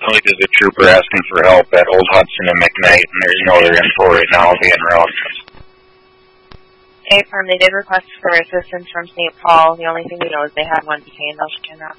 Apparently there's a trooper asking for help at Old Hudson and McKnight, and there's no other info right now being around. They did request for assistance from St. Paul. The only thing we know is they had one detained. I'll check in that